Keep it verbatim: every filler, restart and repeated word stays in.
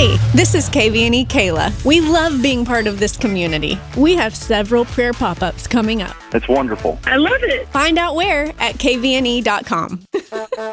Hey, this is K V N E Kayla. We love being part of this community. We have several prayer pop-ups coming up. That's wonderful. I love it. Find out where at K V N E dot com.